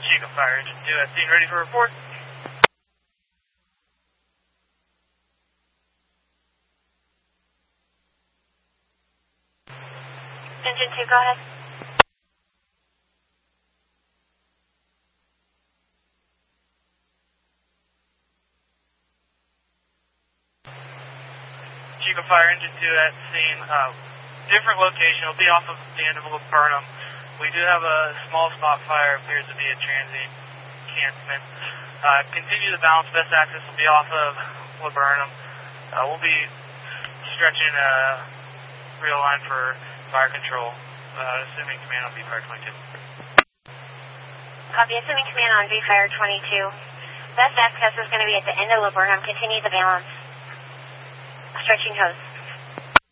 Chico Fire Engine 2 at scene, ready for report. Engine 2, go ahead. Chico Fire Engine 2 at scene. Different location. It'll be off of the end of Burnham. We do have a small spot fire. Appears to be a transient encampment. Continue the balance. Best access will be off of Laburnum. We'll be stretching a real line for fire control. Assuming command on V-Fire 22. Copy. Assuming command on V-Fire 22. Best access is going to be at the end of Laburnum. Continue the balance. Stretching hose.